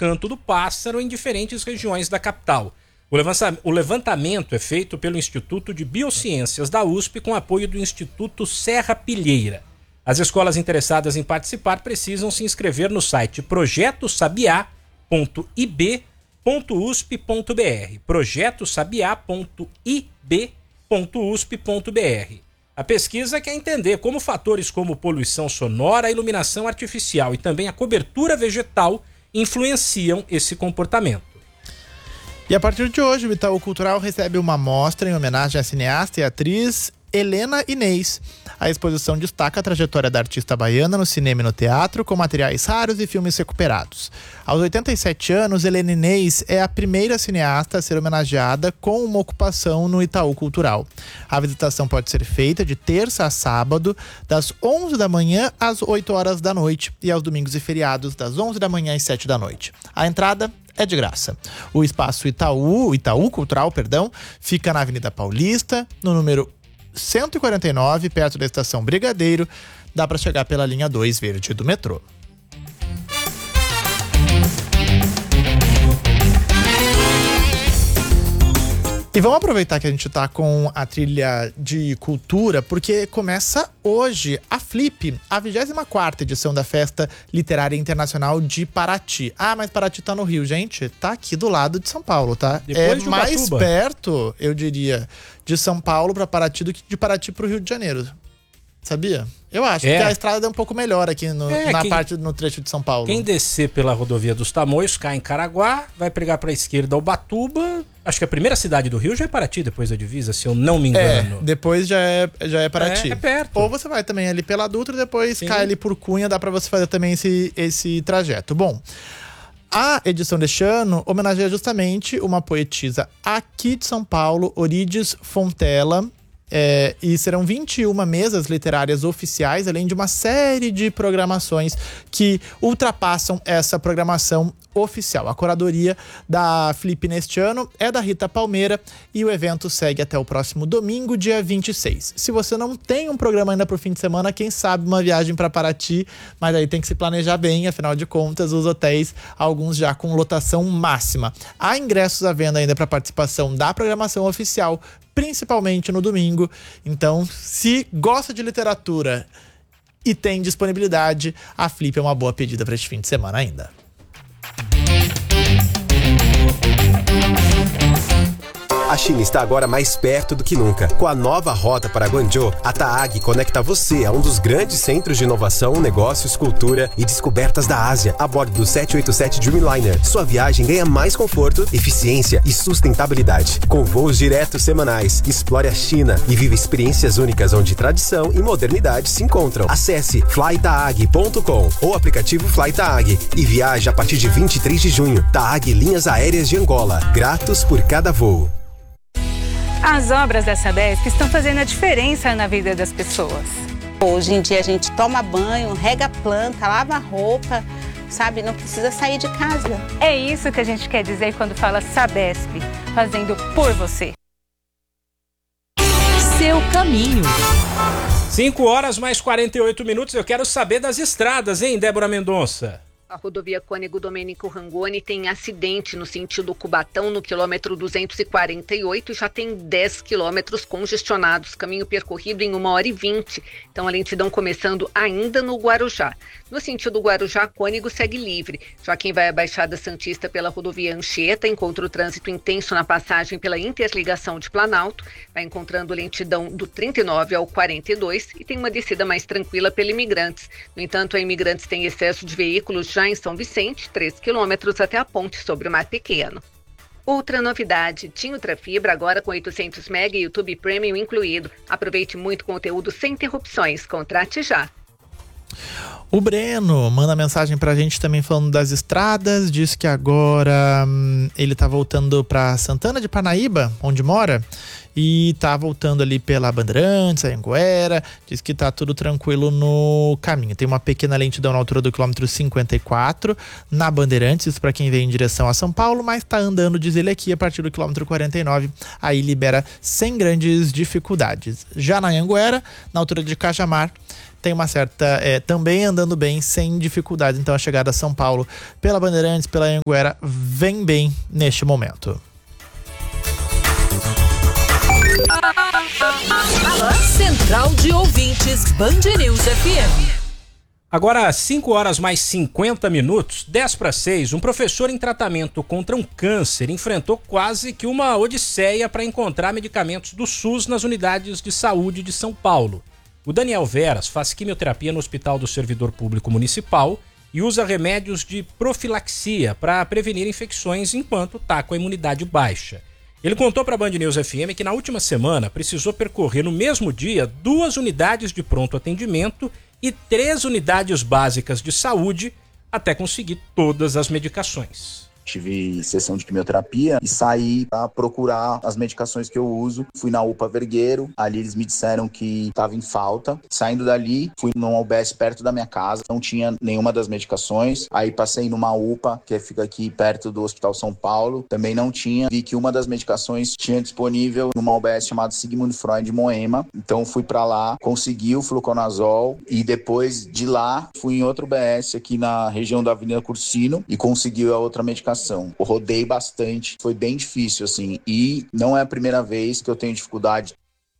Canto do Pássaro em diferentes regiões da capital. O levantamento é feito pelo Instituto de Biociências da USP com apoio do Instituto Serra Pilheira. As escolas interessadas em participar precisam se inscrever no site projetosabiá.ib.usp.br, projetosabiá.ib.usp.br. A pesquisa quer entender como fatores como poluição sonora, iluminação artificial e também a cobertura vegetal influenciam esse comportamento. E a partir de hoje, o Itaú Cultural recebe uma mostra em homenagem à cineasta e atriz Helena Inês. A exposição destaca a trajetória da artista baiana no cinema e no teatro, com materiais raros e filmes recuperados. Aos 87 anos, Helena Inês é a primeira cineasta a ser homenageada com uma ocupação no Itaú Cultural. A visitação pode ser feita de terça a sábado, das 11 da manhã às 8 horas da noite, e aos domingos e feriados, das 11 da manhã às 7 da noite. A entrada é de graça. O espaço Itaú Cultural, fica na Avenida Paulista, no número 149, perto da estação Brigadeiro. Dá para chegar pela linha 2 verde do metrô. E vamos aproveitar que a gente tá com a trilha de cultura, porque começa hoje a Flip, a 24ª edição da Festa Literária Internacional de Paraty. Ah, mas Paraty tá no Rio, gente. Tá aqui do lado de São Paulo, tá? Depois é mais perto, eu diria, de São Paulo para Paraty do que de Paraty pro Rio de Janeiro. Sabia? Eu acho que a estrada é um pouco melhor aqui no trecho de São Paulo. Quem descer pela rodovia dos Tamoios, cai em Caraguá, vai pegar pra esquerda Ubatuba. Acho que a primeira cidade do Rio já é Paraty, depois da divisa, se eu não me engano. Depois já é Paraty. É perto. Ou você vai também ali pela Dutra e depois cai ali por Cunha, dá pra você fazer também esse trajeto. Bom, a edição deste ano homenageia justamente uma poetisa aqui de São Paulo, Orides Fontella. E serão 21 mesas literárias oficiais, além de uma série de programações que ultrapassam essa programação oficial. A curadoria da Flip neste ano é da Rita Palmeira e o evento segue até o próximo domingo, dia 26. Se você não tem um programa ainda para o fim de semana, quem sabe uma viagem para Paraty, mas aí tem que se planejar bem, afinal de contas, os hotéis, alguns já com lotação máxima. Há ingressos à venda ainda para participação da programação oficial, principalmente no domingo. Então, se gosta de literatura e tem disponibilidade, a Flip é uma boa pedida para este fim de semana ainda. A China está agora mais perto do que nunca. Com a nova rota para Guangzhou, a TAAG conecta você a um dos grandes centros de inovação, negócios, cultura e descobertas da Ásia, a bordo do 787 Dreamliner. Sua viagem ganha mais conforto, eficiência e sustentabilidade. Com voos diretos semanais, explore a China e viva experiências únicas onde tradição e modernidade se encontram. Acesse flytaag.com ou aplicativo Flytaag e viaje a partir de 23 de junho. TAAG Linhas Aéreas de Angola. Gratos por cada voo. As obras da Sabesp estão fazendo a diferença na vida das pessoas. Hoje em dia a gente toma banho, rega a planta, lava a roupa, sabe? Não precisa sair de casa. É isso que a gente quer dizer quando fala Sabesp, fazendo por você. Seu caminho. 5 horas mais 48 minutos. Eu quero saber das estradas, hein, Débora Mendonça? A rodovia Cônego Domênico Rangoni tem acidente no sentido Cubatão, no quilômetro 248, e já tem 10 quilômetros congestionados, caminho percorrido em 1h20. Então a lentidão começando ainda no Guarujá. No sentido Guarujá, Cônego segue livre. Já quem vai à Baixada Santista pela rodovia Anchieta encontra o trânsito intenso na passagem pela interligação de Planalto, vai encontrando lentidão do 39 ao 42 e tem uma descida mais tranquila pela Imigrantes. No entanto, a Imigrantes tem excesso de veículos já em São Vicente, 3 quilômetros até a ponte sobre o Mar Pequeno. Outra novidade, TIM Ultrafibra agora com 800 MB e YouTube Premium incluído. Aproveite muito conteúdo sem interrupções. Contrate já. O Breno manda mensagem pra gente também falando das estradas, diz que agora ele tá voltando pra Santana de Parnaíba, onde mora, e tá voltando ali pela Bandeirantes, Anhanguera, diz que tá tudo tranquilo no caminho. Tem uma pequena lentidão na altura do quilômetro 54 na Bandeirantes, isso pra quem vem em direção a São Paulo, mas tá andando, diz ele aqui, a partir do quilômetro 49, aí libera sem grandes dificuldades. Já na Anhanguera, na altura de Cajamar, tem uma certa... também andando bem, sem dificuldades. Então a chegada a São Paulo pela Bandeirantes, pela Anhanguera, vem bem neste momento. Central de Ouvintes, Band News FM. Agora, 5h mais 50 minutos, 5:50, um professor em tratamento contra um câncer enfrentou quase que uma odisseia para encontrar medicamentos do SUS nas unidades de saúde de São Paulo. O Daniel Veras faz quimioterapia no Hospital do Servidor Público Municipal e usa remédios de profilaxia para prevenir infecções enquanto está com a imunidade baixa. Ele contou para a Band News FM que na última semana precisou percorrer no mesmo dia 2 unidades de pronto atendimento e 3 unidades básicas de saúde até conseguir todas as medicações. Tive sessão de quimioterapia e saí para procurar as medicações que eu uso. Fui na UPA Vergueiro, ali eles me disseram que estava em falta. Saindo dali, fui numa UBS perto da minha casa, não tinha nenhuma das medicações. Aí passei numa UPA, que fica aqui perto do Hospital São Paulo, também não tinha. Vi que uma das medicações tinha disponível numa UBS chamada Sigmund Freud Moema. Então fui para lá, consegui o fluconazol e depois de lá fui em outro UBS aqui na região da Avenida Cursino e consegui a outra medicação. Eu rodei bastante, foi bem difícil, assim, e não é a primeira vez que eu tenho dificuldade.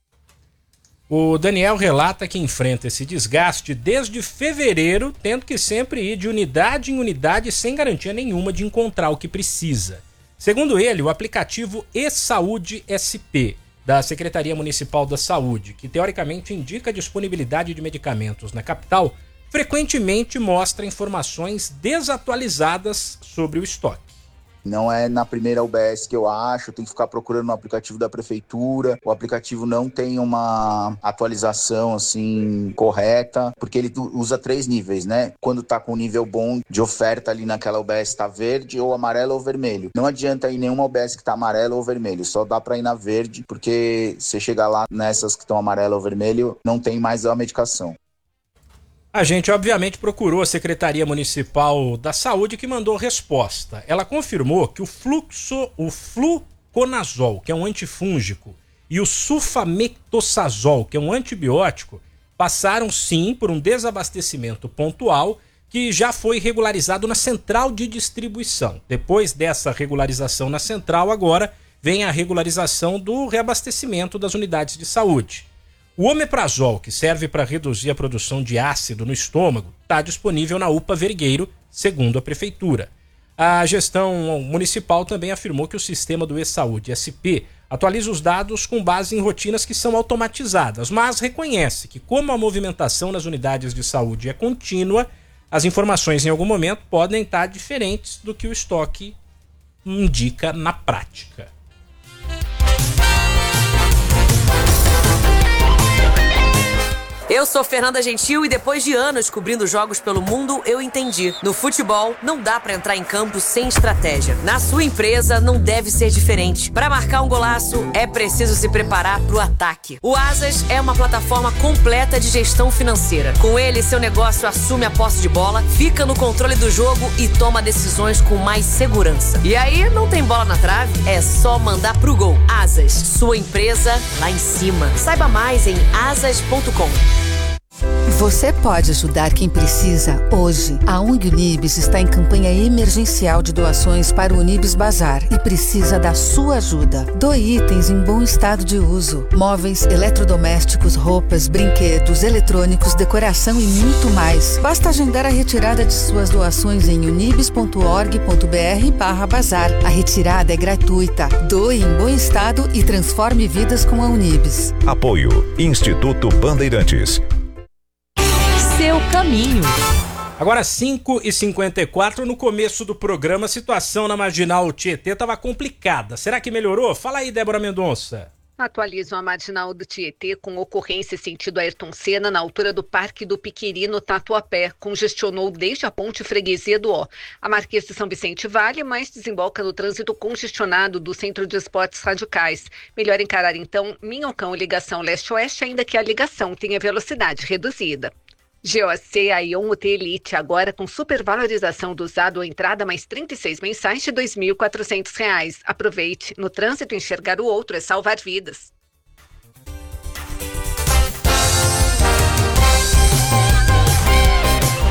O Daniel relata que enfrenta esse desgaste desde fevereiro, tendo que sempre ir de unidade em unidade sem garantia nenhuma de encontrar o que precisa. Segundo ele, o aplicativo eSaúde SP, da Secretaria Municipal da Saúde, que teoricamente indica a disponibilidade de medicamentos na capital, frequentemente mostra informações desatualizadas sobre o estoque. Não é na primeira UBS que eu acho, tem que ficar procurando no aplicativo da prefeitura. O aplicativo não tem uma atualização assim correta, porque ele usa 3 níveis, né? Quando tá com um nível bom de oferta ali naquela UBS tá verde, ou amarelo ou vermelho. Não adianta ir nenhuma UBS que tá amarelo ou vermelho, só dá pra ir na verde, porque se chegar lá nessas que estão amarelo ou vermelho, não tem mais a medicação. A gente, obviamente, procurou a Secretaria Municipal da Saúde, que mandou resposta. Ela confirmou que o fluconazol, que é um antifúngico, e o sulfamethoxazol, que é um antibiótico, passaram sim por um desabastecimento pontual que já foi regularizado na central de distribuição. Depois dessa regularização na central, agora vem a regularização do reabastecimento das unidades de saúde. O omeprazol, que serve para reduzir a produção de ácido no estômago, está disponível na UPA Vergueiro, segundo a Prefeitura. A gestão municipal também afirmou que o sistema do eSaúde SP atualiza os dados com base em rotinas que são automatizadas, mas reconhece que, como a movimentação nas unidades de saúde é contínua, as informações em algum momento podem estar diferentes do que o estoque indica na prática. Eu sou Fernanda Gentil e depois de anos cobrindo jogos pelo mundo, eu entendi. No futebol, não dá pra entrar em campo sem estratégia. Na sua empresa, não deve ser diferente. Pra marcar um golaço, é preciso se preparar pro ataque. O Asas é uma plataforma completa de gestão financeira. Com ele, seu negócio assume a posse de bola, fica no controle do jogo e toma decisões com mais segurança. E aí, não tem bola na trave? É só mandar pro gol. Asas, sua empresa lá em cima. Saiba mais em asas.com. Você pode ajudar quem precisa hoje. A ONG Unibis está em campanha emergencial de doações para o Unibis Bazar e precisa da sua ajuda. Doe itens em bom estado de uso. Móveis, eletrodomésticos, roupas, brinquedos, eletrônicos, decoração e muito mais. Basta agendar a retirada de suas doações em unibis.org.br/bazar. A retirada é gratuita. Doe em bom estado e transforme vidas com a Unibis. Apoio Instituto Bandeirantes. Seu caminho. Agora 5h54, no começo do programa, a situação na Marginal Tietê estava complicada. Será que melhorou? Fala aí, Débora Mendonça. Atualizam a Marginal do Tietê com ocorrência sentido Ayrton Senna na altura do Parque do Piquiri, no Tatuapé. Congestionou desde a ponte Freguesia do Ó. A Marquês de São Vicente Vale, mas desemboca no trânsito congestionado do Centro de Esportes Radicais. Melhor encarar então Minhocão ligação leste-oeste, ainda que a ligação tenha velocidade reduzida. GOC Aion UT Elite, agora com supervalorização do usado à entrada mais 36 mensais de R$ 2.400. Aproveite, no trânsito enxergar o outro é salvar vidas.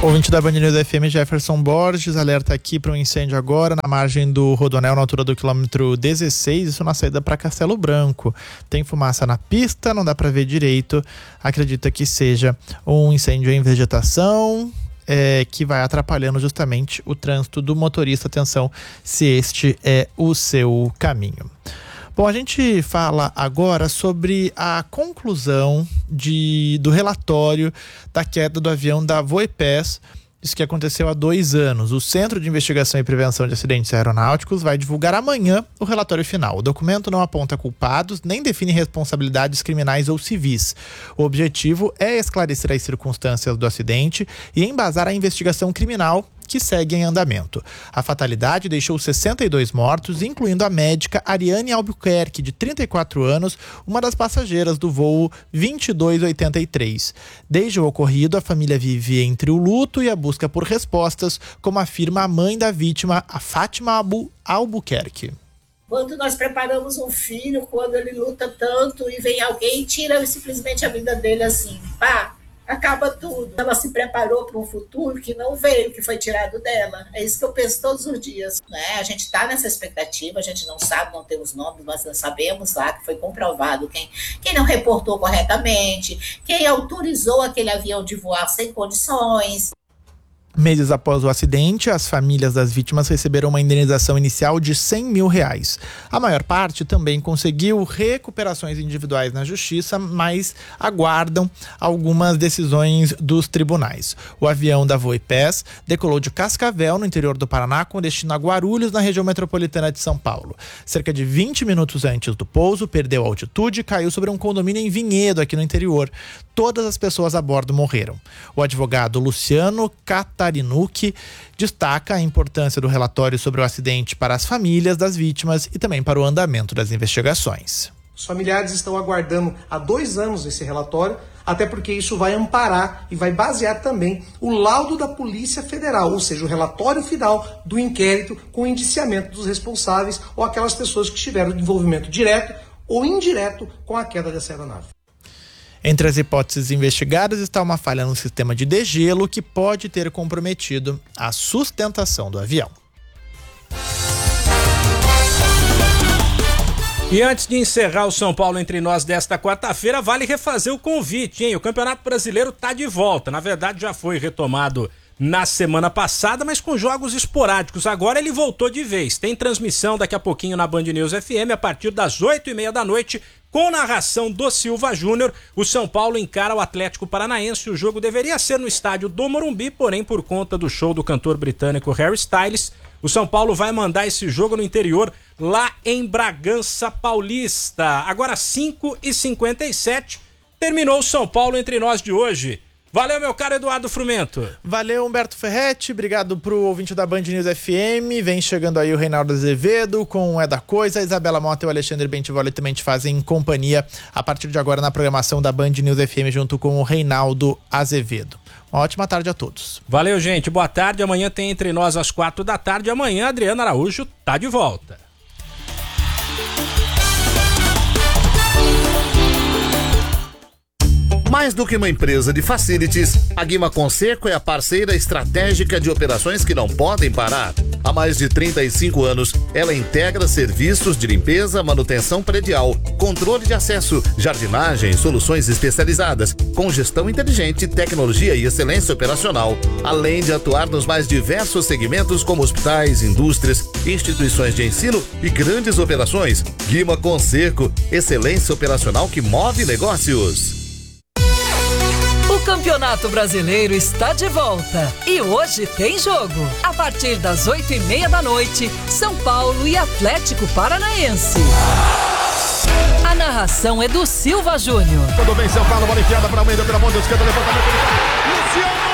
Ouvinte da Band News FM, Jefferson Borges, alerta aqui para um incêndio agora na margem do Rodoanel, na altura do quilômetro 16, isso na saída para Castelo Branco. Tem fumaça na pista, não dá para ver direito, acredita que seja um incêndio em vegetação, que vai atrapalhando justamente o trânsito do motorista. Atenção se este é o seu caminho. Bom, a gente fala agora sobre a conclusão do relatório da queda do avião da Voipes. Isso que aconteceu há 2 anos. O Centro de Investigação e Prevenção de Acidentes Aeronáuticos vai divulgar amanhã o relatório final. O documento não aponta culpados, nem define responsabilidades criminais ou civis. O objetivo é esclarecer as circunstâncias do acidente e embasar a investigação criminal que segue em andamento. A fatalidade deixou 62 mortos, incluindo a médica Ariane Albuquerque, de 34 anos, uma das passageiras do voo 2283. Desde o ocorrido, a família vive entre o luto e a busca por respostas, como afirma a mãe da vítima, a Fátima Albuquerque. Quando nós preparamos um filho, quando ele luta tanto e vem alguém e tira simplesmente a vida dele assim, pá, acaba tudo. Ela se preparou para um futuro que não veio, que foi tirado dela. É isso que eu penso todos os dias. Né? A gente está nessa expectativa, a gente não sabe, não temos nomes, mas nós sabemos lá que foi comprovado quem não reportou corretamente, quem autorizou aquele avião de voar sem condições. Meses após o acidente, as famílias das vítimas receberam uma indenização inicial de R$100 mil. A maior parte também conseguiu recuperações individuais na justiça, mas aguardam algumas decisões dos tribunais. O avião da Voipes decolou de Cascavel, no interior do Paraná, com destino a Guarulhos, na região metropolitana de São Paulo. Cerca de 20 minutos antes do pouso, perdeu a altitude e caiu sobre um condomínio em Vinhedo, aqui no interior. Todas as pessoas a bordo morreram. O advogado Luciano Catarinucci destaca a importância do relatório sobre o acidente para as famílias das vítimas e também para o andamento das investigações. Os familiares estão aguardando há 2 anos esse relatório, até porque isso vai amparar e vai basear também o laudo da Polícia Federal, ou seja, o relatório final do inquérito com o indiciamento dos responsáveis ou aquelas pessoas que tiveram envolvimento direto ou indireto com a queda dessa aeronave. Entre as hipóteses investigadas está uma falha no sistema de degelo que pode ter comprometido a sustentação do avião. E antes de encerrar o São Paulo Entre Nós desta quarta-feira, vale refazer o convite, hein? O Campeonato Brasileiro está de volta. Na verdade, já foi retomado na semana passada, mas com jogos esporádicos. Agora ele voltou de vez. Tem transmissão daqui a pouquinho na Band News FM a partir das 8h30 da noite, com narração do Silva Júnior. O São Paulo encara o Atlético Paranaense. O jogo deveria ser no estádio do Morumbi, porém, por conta do show do cantor britânico Harry Styles, o São Paulo vai mandar esse jogo no interior, lá em Bragança Paulista. Agora 5h57, terminou o São Paulo Entre Nós de hoje. Valeu, meu caro Eduardo Frumento. Valeu, Humberto Ferretti. Obrigado pro ouvinte da Band News FM. Vem chegando aí o Reinaldo Azevedo com o É da Coisa. A Isabela Mota e o Alexandre Bentivoli também te fazem companhia a partir de agora na programação da Band News FM junto com o Reinaldo Azevedo. Uma ótima tarde a todos. Valeu, gente. Boa tarde. Amanhã tem Entre Nós às 4h. Amanhã, Adriana Araújo tá de volta. Mais do que uma empresa de facilities, a Guima Conserco é a parceira estratégica de operações que não podem parar. Há mais de 35 anos, ela integra serviços de limpeza, manutenção predial, controle de acesso, jardinagem, soluções especializadas, com gestão inteligente, tecnologia e excelência operacional, além de atuar nos mais diversos segmentos como hospitais, indústrias, instituições de ensino e grandes operações. Guima Conserco, excelência operacional que move negócios. O Campeonato Brasileiro está de volta e hoje tem jogo. A partir das 8h30 da noite, São Paulo e Atlético Paranaense. A narração é do Silva Júnior. Quando vem São Paulo, bola enfiada para o meio, pela ponta esquerda, levantamento. Luciano!